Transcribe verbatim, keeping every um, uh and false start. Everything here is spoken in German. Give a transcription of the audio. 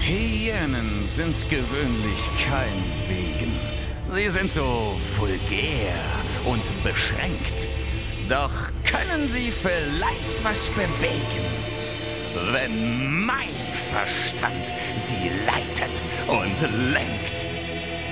Hyänen sind gewöhnlich kein Segen. Sie sind so vulgär und beschränkt. Doch können sie vielleicht was bewegen, wenn mein Verstand sie leitet und lenkt.